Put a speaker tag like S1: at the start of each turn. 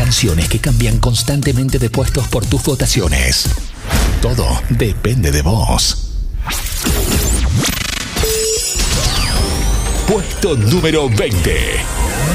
S1: canciones que cambian constantemente de puestos por tus votaciones. Todo depende de vos. Puesto número 20.